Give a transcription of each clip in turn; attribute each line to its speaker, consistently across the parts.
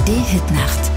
Speaker 1: ARD-Hitnacht.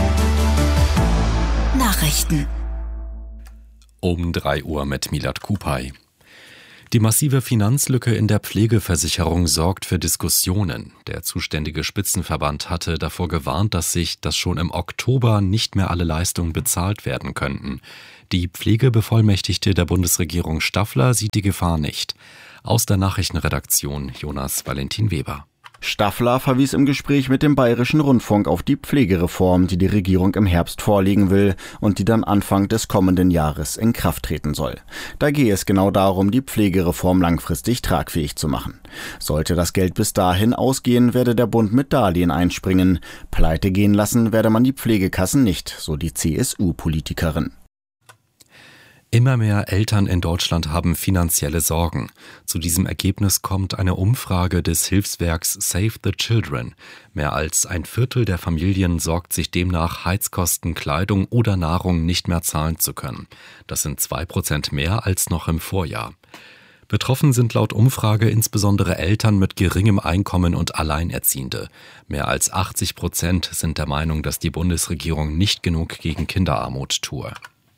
Speaker 1: Nachrichten.
Speaker 2: Um 3 Uhr mit Milad Kupay. Die massive Finanzlücke in der Pflegeversicherung sorgt für Diskussionen. Der zuständige Spitzenverband hatte davor gewarnt, dass schon im Oktober nicht mehr alle Leistungen bezahlt werden könnten. Die Pflegebevollmächtigte der Bundesregierung Staffler sieht die Gefahr nicht. Aus der Nachrichtenredaktion Jonas Valentin Weber.
Speaker 3: Staffler verwies im Gespräch mit dem Bayerischen Rundfunk auf die Pflegereform, die die Regierung im Herbst vorlegen will und die dann Anfang des kommenden Jahres in Kraft treten soll. Da gehe es genau darum, die Pflegereform langfristig tragfähig zu machen. Sollte das Geld bis dahin ausgehen, werde der Bund mit Darlehen einspringen. Pleite gehen lassen werde man die Pflegekassen nicht, so die CSU-Politikerin.
Speaker 2: Immer mehr Eltern in Deutschland haben finanzielle Sorgen. Zu diesem Ergebnis kommt eine Umfrage des Hilfswerks Save the Children. Mehr als ein Viertel der Familien sorgt sich demnach, Heizkosten, Kleidung oder Nahrung nicht mehr zahlen zu können. Das sind 2% mehr als noch im Vorjahr. Betroffen sind laut Umfrage insbesondere Eltern mit geringem Einkommen und Alleinerziehende. Mehr als 80% sind der Meinung, dass die Bundesregierung nicht genug gegen Kinderarmut tue.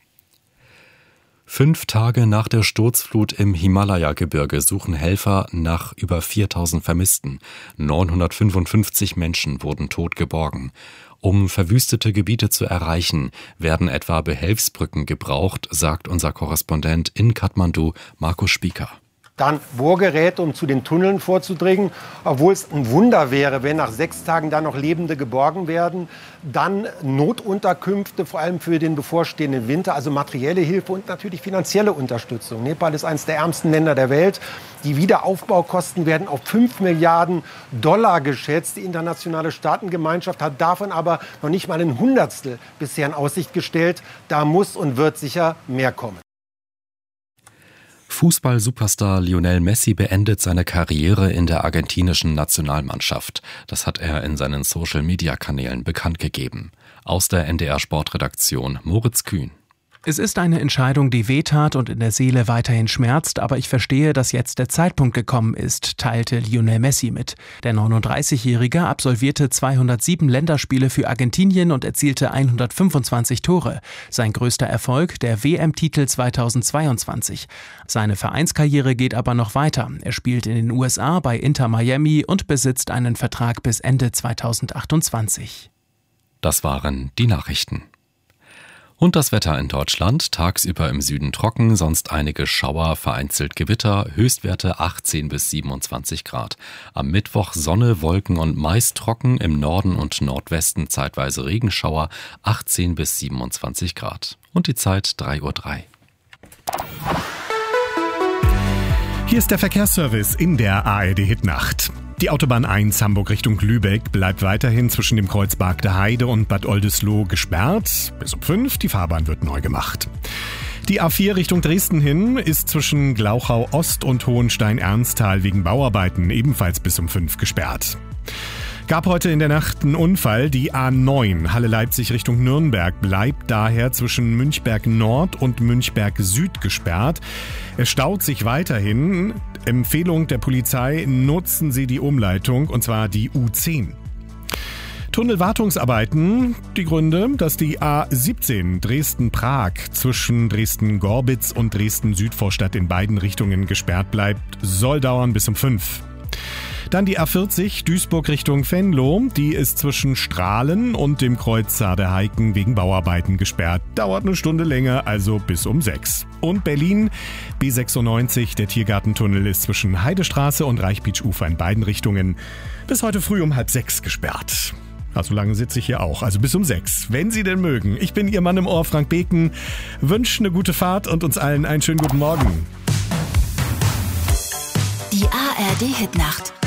Speaker 2: 5 Tage nach der Sturzflut im Himalaya-Gebirge suchen Helfer nach über 4000 Vermissten. 955 Menschen wurden tot geborgen. Um verwüstete Gebiete zu erreichen, werden etwa Behelfsbrücken gebraucht, sagt unser Korrespondent in Kathmandu, Markus Spieker.
Speaker 4: Dann Bohrgeräte, um zu den Tunneln vorzudringen, obwohl es ein Wunder wäre, wenn nach 6 Tagen da noch Lebende geborgen werden. Dann Notunterkünfte, vor allem für den bevorstehenden Winter, also materielle Hilfe und natürlich finanzielle Unterstützung. Nepal ist eines der ärmsten Länder der Welt. Die Wiederaufbaukosten werden auf $5 Milliarden geschätzt. Die internationale Staatengemeinschaft hat davon aber noch nicht mal ein Hundertstel bisher in Aussicht gestellt. Da muss und wird sicher mehr kommen.
Speaker 2: Fußball-Superstar Lionel Messi beendet seine Karriere in der argentinischen Nationalmannschaft. Das hat er in seinen Social-Media-Kanälen bekannt gegeben. Aus der NDR-Sportredaktion Moritz Kühn.
Speaker 5: Es ist eine Entscheidung, die wehtat und in der Seele weiterhin schmerzt, aber ich verstehe, dass jetzt der Zeitpunkt gekommen ist, teilte Lionel Messi mit. Der 39-Jährige absolvierte 207 Länderspiele für Argentinien und erzielte 125 Tore. Sein größter Erfolg, der WM-Titel 2022. Seine Vereinskarriere geht aber noch weiter. Er spielt in den USA bei Inter Miami und besitzt einen Vertrag bis Ende 2028.
Speaker 2: Das waren die Nachrichten. Und das Wetter in Deutschland, tagsüber im Süden trocken, sonst einige Schauer, vereinzelt Gewitter, Höchstwerte 18 bis 27 Grad. Am Mittwoch Sonne, Wolken und meist trocken, im Norden und Nordwesten zeitweise Regenschauer, 18 bis 27 Grad. Und die Zeit 3:03 Uhr.
Speaker 6: Hier ist der Verkehrsservice in der ARD-Hitnacht. Die Autobahn 1 Hamburg Richtung Lübeck bleibt weiterhin zwischen dem Kreuz Bargter Heide und Bad Oldesloe gesperrt. Bis um 5, die Fahrbahn wird neu gemacht. Die A4 Richtung Dresden hin ist zwischen Glauchau Ost und Hohenstein-Ernsthal wegen Bauarbeiten ebenfalls bis um 5 gesperrt. Gab heute in der Nacht einen Unfall. Die A9 Halle-Leipzig Richtung Nürnberg bleibt daher zwischen Münchberg Nord und Münchberg Süd gesperrt. Es staut sich weiterhin. Empfehlung der Polizei, nutzen Sie die Umleitung, und zwar die U10. Tunnelwartungsarbeiten, die Gründe, dass die A17 Dresden-Prag zwischen Dresden-Gorbitz und Dresden-Südvorstadt in beiden Richtungen gesperrt bleibt, soll dauern bis um 5. Dann die A40 Duisburg Richtung Venlo, die ist zwischen Strahlen und dem Kreuz Saarde-Heiken wegen Bauarbeiten gesperrt. Dauert eine Stunde länger, also bis um 6. Und Berlin, B96, der Tiergartentunnel ist zwischen Heidestraße und Reichbeach-Ufer in beiden Richtungen bis heute früh um 5:30 gesperrt. So lange sitze ich hier auch, also bis um 6, wenn Sie denn mögen. Ich bin Ihr Mann im Ohr, Frank Beken, wünsche eine gute Fahrt und uns allen einen schönen guten Morgen.
Speaker 1: Die ARD-Hitnacht.